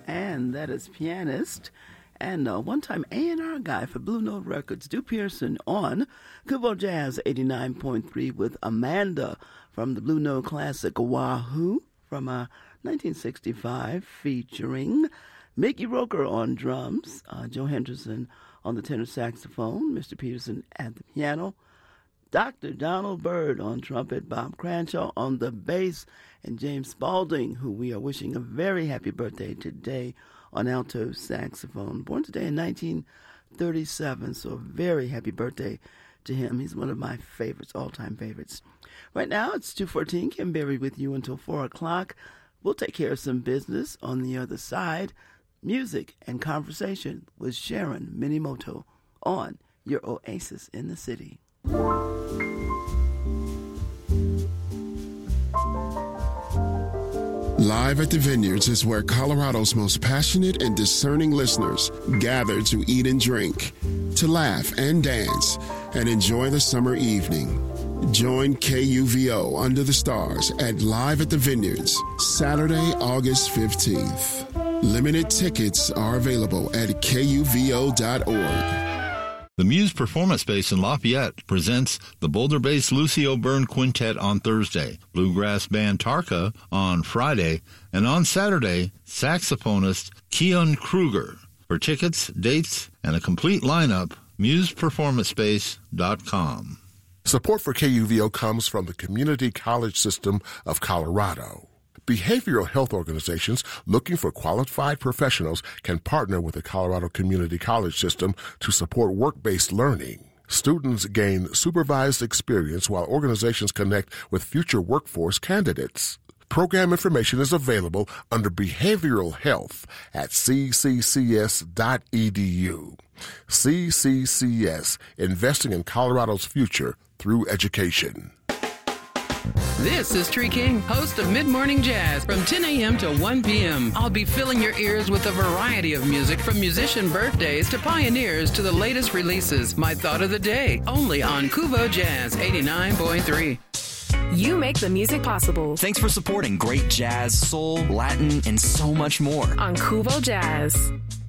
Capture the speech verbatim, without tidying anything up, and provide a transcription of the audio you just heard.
and that is pianist and uh, one-time A and R guy for Blue Note Records, Stu Pearson, on Kubo Jazz eighty-nine point three with Amanda from the Blue Note classic Wahoo from uh, nineteen sixty-five, featuring Mickey Roker on drums, uh, Joe Henderson on the tenor saxophone, Mister Peterson at the piano, Doctor Donald Byrd on trumpet, Bob Cranshaw on the bass, and James Spaulding, who we are wishing a very happy birthday today, on alto saxophone. Born today in nineteen thirty-seven, so a very happy birthday to him. He's one of my favorites, all-time favorites. Right now, it's two fourteen. Kim Berry with you until four o'clock. We'll take care of some business on the other side. Music and conversation with Sharon Minimoto on your Oasis in the City. Live at the Vineyards is where Colorado's most passionate and discerning listeners gather to eat and drink, to laugh and dance, and enjoy the summer evening. Join K U V O Under the Stars at Live at the Vineyards, Saturday, August fifteenth. Limited tickets are available at K U V O dot org. The Muse Performance Space in Lafayette presents the Boulder-based Lucio Byrne Quintet on Thursday, bluegrass band Tarka on Friday, and on Saturday, saxophonist Keon Kruger. For tickets, dates, and a complete lineup, muse performance space dot com. Support for K U V O comes from the Community College System of Colorado. Behavioral health organizations looking for qualified professionals can partner with the Colorado Community College System to support work-based learning. Students gain supervised experience while organizations connect with future workforce candidates. Program information is available under Behavioral Health at c c c s dot e d u. C C C S, investing in Colorado's future through education. This is Tree King, host of Mid-Morning Jazz from ten a.m. to one p.m. I'll be filling your ears with a variety of music, from musician birthdays to pioneers to the latest releases. My thought of the day, only on Kubo Jazz eighty-nine point three. You make the music possible. Thanks for supporting great jazz, soul, Latin, and so much more on Kubo Jazz.